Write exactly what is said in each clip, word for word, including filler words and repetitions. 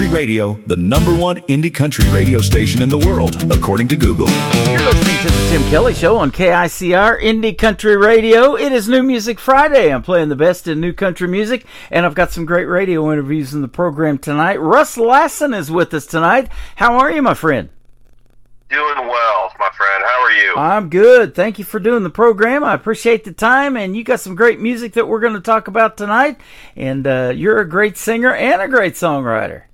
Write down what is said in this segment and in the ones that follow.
Country Radio, the number one indie country radio station in the world, according to Google. You're listening to the Tim Kelly Show on K I C R Indie Country Radio. It is New Music Friday. I'm playing the best in new country music, and I've got some great radio interviews in the program tonight. Russ Lassen is with us tonight. How are you, my friend? Doing well, my friend. How are you? I'm good. Thank you for doing the program. I appreciate the time, and you got some great music that we're going to talk about tonight, and uh, you're a great singer and a great songwriter.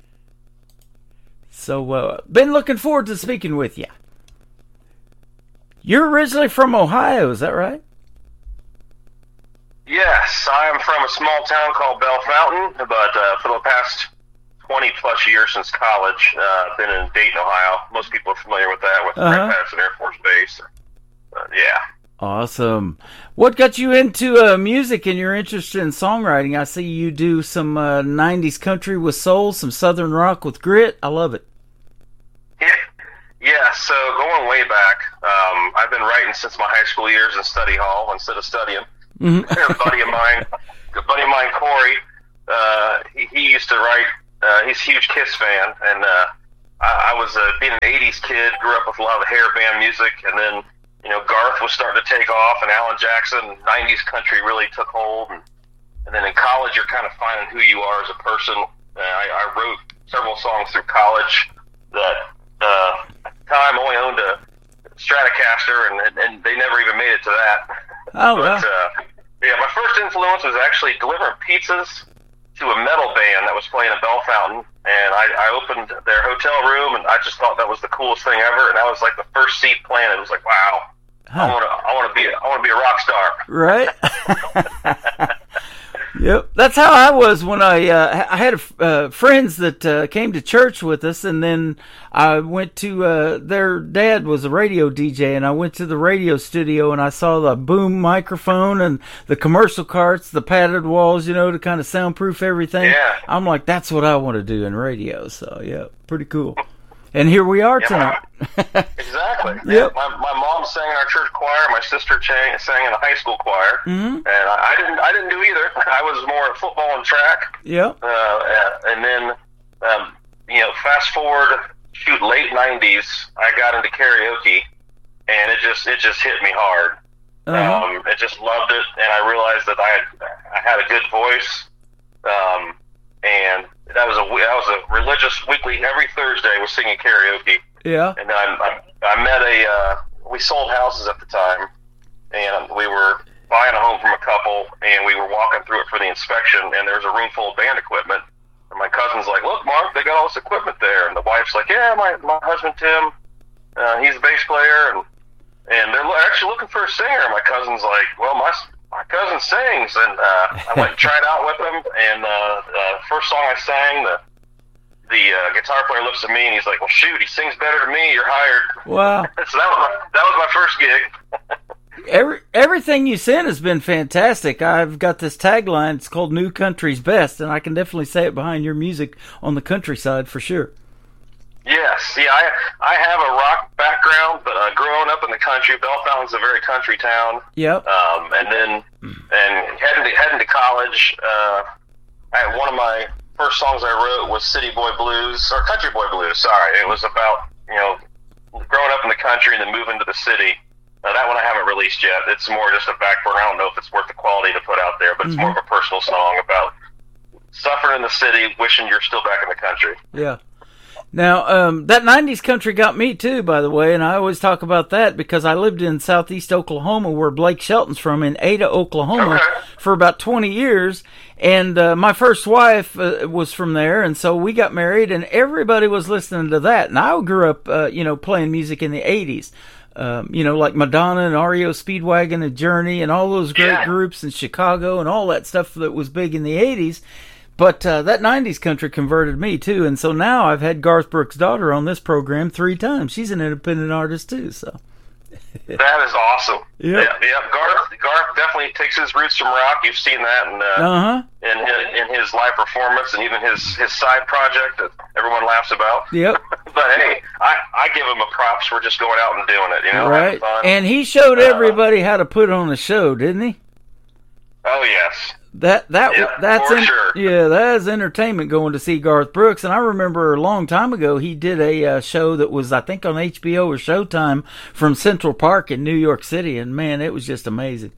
So, uh, been looking forward to speaking with you. You're originally from Ohio, is that right? Yes, I am from a small town called Bell Fountain, but uh, for the past twenty plus years since college, uh, I've been in Dayton, Ohio. Most people are familiar with that, with Uh-huh. Brent Patterson Air Force Base. Uh, yeah. Awesome. What got you into uh, music and your interest in songwriting? I see you do some uh, nineties country with soul, some southern rock with grit. I love it. Yeah, yeah. So going way back, um, I've been writing since my high school years in study hall instead of studying. Mm-hmm. a buddy of mine, a buddy of mine, Corey, uh, he, he used to write. Uh, he's a huge Kiss fan, and uh, I, I was uh, being an eighties kid, grew up with a lot of hair band music, and then you know Garth was starting to take off, and Alan Jackson, nineties country really took hold, and, and then in college you're kind of finding who you are as a person. Uh, I, I wrote several songs through college that uh, at the time only owned a Stratocaster, and, and they never even made it to that. Oh, but, wow. uh, yeah, my first influence was actually delivering pizzas to a metal band that was playing in Bell Fountain, and I, I opened their hotel room, and I just thought that was the coolest thing ever. And that was like the first seat playing. It was like, wow, Huh. I want to, I want to be, I want to be a rock star. Right? Yep, that's how I was when I uh, I had uh, friends that uh, came to church with us, and then I went to uh, their dad was a radio D J, and I went to the radio studio and I saw the boom microphone and the commercial carts, the padded walls, you know, to kind of soundproof everything. Yeah. I'm like, that's what I want to do in radio. So yeah, pretty cool. And here we are Yeah, tonight. my- exactly. Yep. Yeah, my, my mom sang in our church choir. My sister sang, sang in a high school choir, Mm-hmm. and I, I didn't. I didn't do either. I was more football and track. Yep. Uh, and then, um, you know, fast forward, shoot, late nineties, I got into karaoke, and it just it just hit me hard. Uh-huh. Um, I just loved it, and I realized that I had I had a good voice, um, and that was a that was a religious weekly. Every Thursday was singing karaoke, Yeah. and I I, I met a uh, we sold houses at the time, and we were buying a home from a couple, and we were walking through it for the inspection, and there was a room full of band equipment. And my cousin's like, "Look, Mark, they got all this equipment there." And the wife's like, "Yeah, my my husband Tim, uh, he's a bass player, and and they're lo- actually looking for a singer." And my cousin's like, "Well, my my cousin sings," and uh, I went and tried out with him. And uh, uh, first song I sang, the the uh, guitar player looks at me and he's like, "Well, shoot, he sings better than me. You're hired." Wow. So that was my, that was my first gig. Every, everything you sent has been fantastic. I've got this tagline. It's called New Country's Best, and I can definitely say it behind your music on the countryside for sure. Yes, yeah, I I have a rock background, but uh, growing up in the country, Bell Fountain's a very country town. Yep. Um, and then and heading to heading to college, uh, I, one of my first songs I wrote was City Boy Blues or Country Boy Blues. Sorry, it was about you know growing up in the country and then moving to the city. Uh, that one I haven't released yet. It's more just a backburner. I don't know if it's worth the quality to put out there, but it's Mm-hmm. more of a personal song about suffering in the city, wishing you're still back in the country. Yeah. Now, um, that nineties country got me too, by the way, and I always talk about that because I lived in southeast Oklahoma, where Blake Shelton's from, in Ada, Oklahoma, Okay. for about twenty years. And uh, my first wife uh, was from there, and so we got married, and everybody was listening to that. And I grew up, uh, you know, playing music in the eighties. Um, you know, like Madonna and R E O Speedwagon and Journey and all those great Yeah. groups in Chicago and all that stuff that was big in the eighties. But uh, that nineties country converted me, too. And so now I've had Garth Brooks' daughter on this program three times. She's an independent artist, too. So That is awesome. Yep. Yeah, yeah. Garth, Garth definitely takes his roots from rock. You've seen that in, uh, Uh-huh. in, his, in his live performance and even his, his side project that everyone laughs about. Yep. But hey, I, I give him a props for just going out and doing it, you know, having Right. fun. And he showed Uh, everybody how to put on a show, didn't he? Oh, yes. That that Yeah, that's for in, sure. yeah, that is entertainment going to see Garth Brooks. And I remember a long time ago he did a uh, show that was I think on H B O or Showtime from Central Park in New York City, and man, it was just amazing.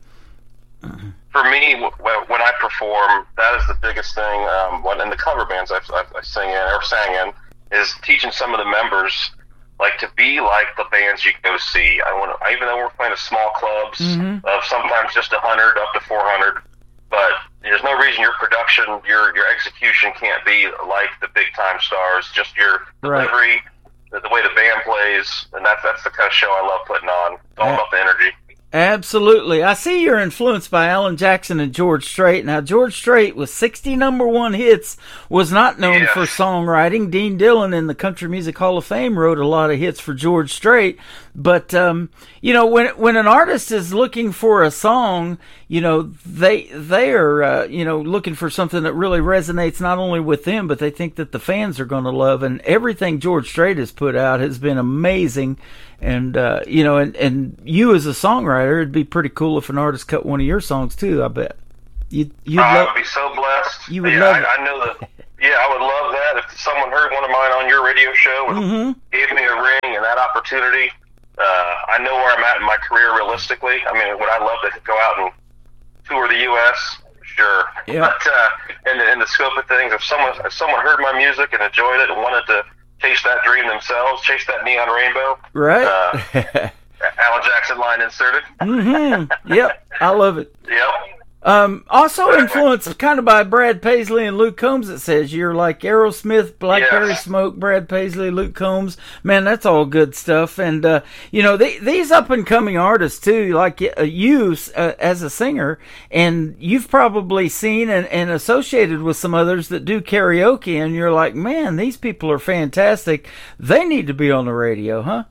For me, w- when I perform, that is the biggest thing. Um, when in the cover bands I've, I've, I sing in or sang in, is teaching some of the members like to be like the bands you go see. I want to, even though we're playing at small clubs Mhm. of sometimes just a hundred up to four hundred, but there's no reason your production, your your execution can't be like the big time stars. Just your Right. delivery, the, the way the band plays, and that's that's the kind of show I love putting on. It's all Yeah. about the energy. Absolutely. I see you're influenced by Alan Jackson and George Strait. Now, George Strait with sixty number one hits was not known Yes. for songwriting. Dean Dillon in the Country Music Hall of Fame wrote a lot of hits for George Strait. But, um, you know, when when an artist is looking for a song, you know, they they are, uh, you know, looking for something that really resonates not only with them, but they think that the fans are going to love. And everything George Strait has put out has been amazing. And, uh, you know, and, and you as a songwriter, it'd be pretty cool if an artist cut one of your songs too, I bet. You'd, you'd Oh, I love, would be so blessed. You would yeah, love I, it. I know that. Yeah, I would love that if someone heard one of mine on your radio show and Mhm. gave me a ring and that opportunity. Uh, I know where I'm at in my career realistically. I mean, would I love to go out and tour the U S? Sure. Yeah. But uh, in, the, in the scope of things, if someone if someone heard my music and enjoyed it and wanted to chase that dream themselves, chase that neon rainbow, right? uh, Alan Jackson line inserted. hmm Yep, I love it. Yep. Um, also influenced kind of by Brad Paisley and Luke Combs, it says. You're like Aerosmith, Blackberry Yes. Smoke, Brad Paisley, Luke Combs. Man, that's all good stuff. And, uh, you know, they, these up-and-coming artists, too, like uh, you uh, as a singer, and you've probably seen and, and associated with some others that do karaoke, and you're like, man, these people are fantastic. They need to be on the radio, huh?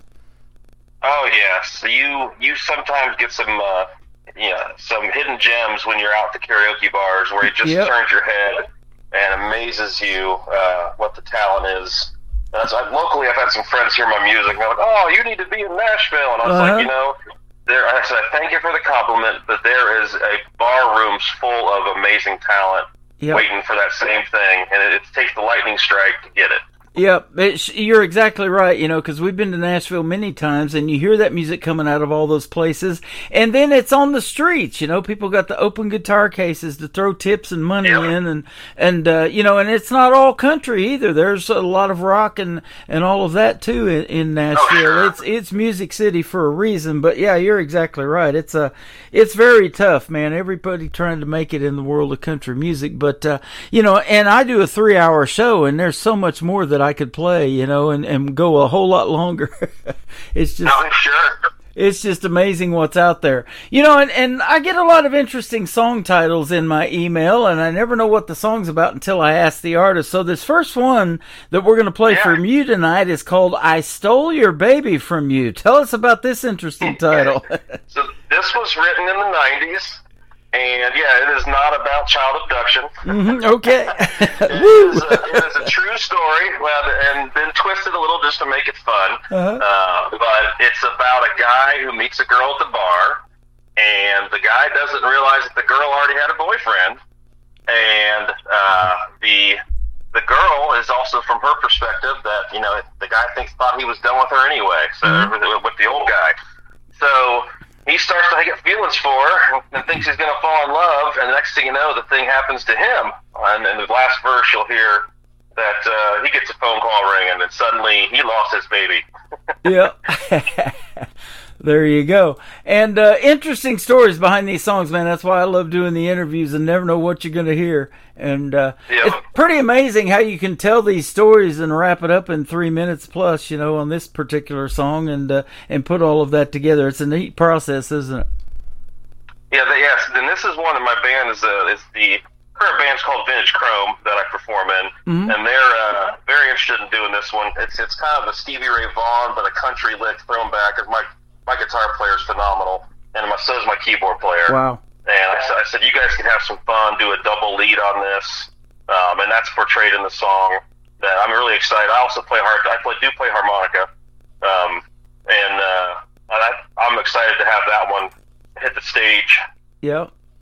Oh yes, you you sometimes get some uh, yeah some hidden gems when you're out at the karaoke bars where it just Yep. turns your head and amazes you uh, what the talent is. And so, I, locally, I've had some friends hear my music and they're like, "Oh, you need to be in Nashville," and I was Uh-huh. like, you know, there. I said, "Thank you for the compliment, but there is a bar rooms full of amazing talent Yep. waiting for that same thing, and it, it takes the lightning strike to get it." Yep, it's, you're exactly right, you know, because we've been to Nashville many times, and you hear that music coming out of all those places, and then it's on the streets, you know, people got the open guitar cases to throw tips and money Yep. in, and, and uh, you know, and it's not all country either. There's a lot of rock and, and all of that, too, in, in Nashville. sure. It's it's Music City for a reason, but yeah, you're exactly right. It's a, it's very tough, man. Everybody trying to make it in the world of country music, but, uh, you know, and I do a three-hour show, and there's so much more that I could play, you know, and, and go a whole lot longer. It's just, No, sure. it's just amazing what's out there, you know, and, and I get a lot of interesting song titles in my email, and I never know what the song's about until I ask the artist. So this first one that we're going to play Yeah. from you tonight is called I Stole Your Baby From You. Tell us about this interesting title. So this was written in the nineties, and yeah, it is not about child abduction. hmm okay. It Woo. is, a, it is a true story, well, and been twisted a little just to make it fun. Uh-huh. Uh, but it's about a guy who meets a girl at the bar, and the guy doesn't realize that the girl already had a boyfriend, and uh, the the girl is also from her perspective that, you know, the guy thinks thought he was done with her anyway, so with, with the old guy. So he starts to get feelings for her and thinks he's going to fall in love, and the next thing you know, the thing happens to him. And in the last verse, you'll hear that uh, he gets a phone call ringing, and suddenly he lost his baby. Yeah. There you go. And uh, interesting stories behind these songs, man. That's why I love doing the interviews and never know what you're going to hear. And uh, Yeah. it's pretty amazing how you can tell these stories and wrap it up in three minutes plus, you know, on this particular song, and uh, and put all of that together. It's a neat process, isn't it? Yeah, the, yes, and this is one of my band is uh, is the current band's called Vintage Chrome that I perform in, Mhm. and they're uh, very interested in doing this one. It's it's kind of a Stevie Ray Vaughan, but a country lick thrown back. My my guitar player is phenomenal, and my so is my keyboard player. Wow. And I, said- I said, you guys can have some fun, do a double lead on this, um, and that's portrayed in the song. That I'm really excited. I also play hard. I play do play harmonica, um, and uh, I, I'm excited to have that one hit the stage. Yep.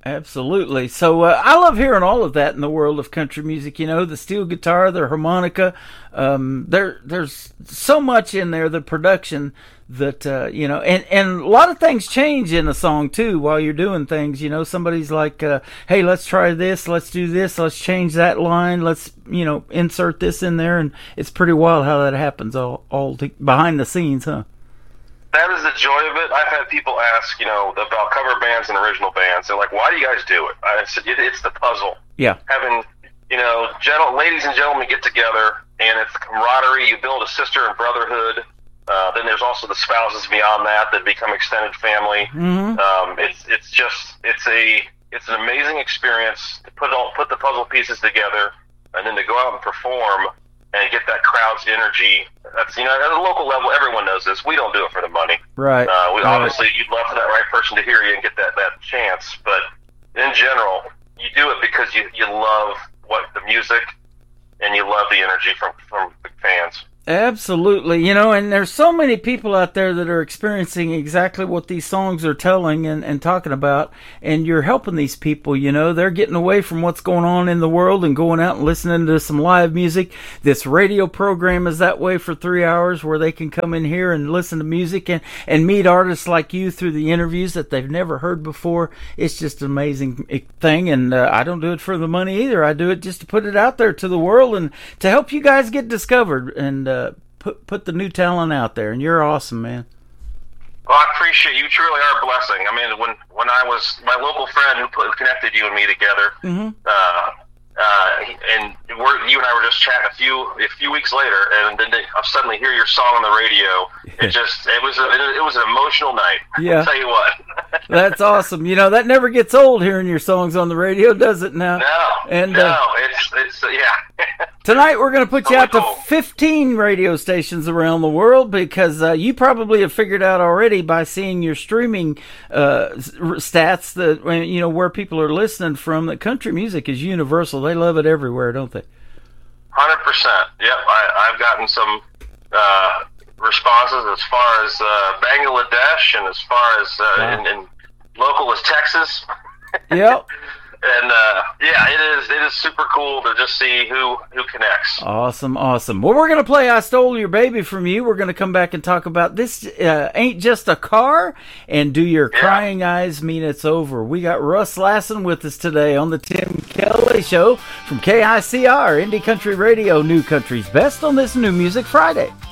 Absolutely. So uh, I love hearing all of that in the world of country music. You know, the steel guitar, the harmonica. Um, there, there's so much in there. The production that uh, you know, and and a lot of things change in a song too while you're doing things. You know, somebody's like, uh, "Hey, let's try this. Let's do this. Let's change that line. Let's you know insert this in there." And it's pretty wild how that happens all all to, behind the scenes, huh? That is the joy of it. I've had people ask, you know, about cover bands and original bands. They're like, why do you guys do it? I said, it's the puzzle. Yeah. Having, you know, gentle, ladies and gentlemen get together, and it's the camaraderie. You build a sister and brotherhood. Uh, then there's also the spouses beyond that that become extended family. Mm-hmm. Um, it's it's just it's a it's an amazing experience to put all put the puzzle pieces together, and then to go out and perform and get that crowd's energy. That's, you know, at a local level, everyone knows this. We don't do it for the money. Right. Uh, we, right. Obviously, you'd love for that right person to hear you and get that, that chance. But in general, you do it because you, you love what the music and you love the energy from, from the fans. Absolutely. You know, and there's so many people out there that are experiencing exactly what these songs are telling and, and talking about, and you're helping these people. You know, they're getting away from what's going on in the world and going out and listening to some live music. This radio program is that way for three hours where they can come in here and listen to music and, and meet artists like you through the interviews that they've never heard before. It's just an amazing thing, and uh, I don't do it for the money either. I do it just to put it out there to the world and to help you guys get discovered and uh, put put the new talent out there, and you're awesome, man. Well, I appreciate you. You truly are a blessing. I mean, when when I was my local friend who put, connected you and me together, mm-hmm. uh, uh, and we're, you and I were just chatting a few a few weeks later, and then they, I suddenly hear your song on the radio. It just it was a, it, it was an emotional night. Yeah, I'll tell you what. That's awesome. You know, that never gets old hearing your songs on the radio, does it? Now, no, and no, uh, it's it's uh, yeah. Tonight we're going to put you oh, out to cool. fifteen radio stations around the world because uh, you probably have figured out already by seeing your streaming uh, stats that, you know, where people are listening from, that country music is universal. They love it everywhere, don't they? one hundred percent. Yep, I, I've gotten some uh, responses as far as uh, Bangladesh and as far as uh, wow. in, in local as Texas. Yep. And uh, yeah, it is it is super cool to just see who, who connects. Awesome, awesome. Well, we're going to play I Stole Your Baby from You. We're going to come back and talk about This uh, Ain't Just a Car and Do Your yeah. Crying Eyes Mean It's Over. We got Russ Lassen with us today on the Tim Kelly Show from K I C R, Indie Country Radio, New Country's Best on this New Music Friday.